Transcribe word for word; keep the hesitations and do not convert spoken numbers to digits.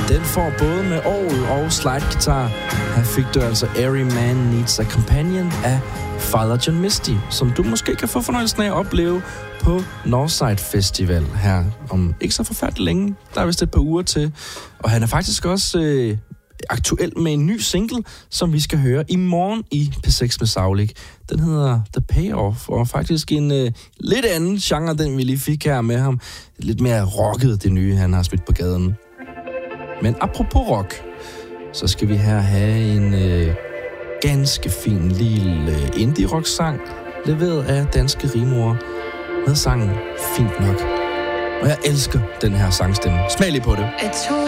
Den får både med orgel og slide-guitar. Her fik du altså Every Man Needs a Companion af Father John Misty, som du måske kan få fornøjelsen af at opleve på Northside Festival her om ikke så forfærdeligt længe. Der er vist et par uger til. Og han er faktisk også øh, aktuel med en ny single, som vi skal høre i morgen i P seks med Saulik. Den hedder The Payoff, og faktisk en øh, lidt anden genre, den vi lige fik her med ham. Lidt mere rocket, det nye, han har smidt på gaden. Men apropos rock, så skal vi her have en øh, ganske fin lille øh, indie-rock-sang, leveret af danske rimor med sangen Fint Nok. Og jeg elsker den her sangstemme. Smag lige på det. Jeg tog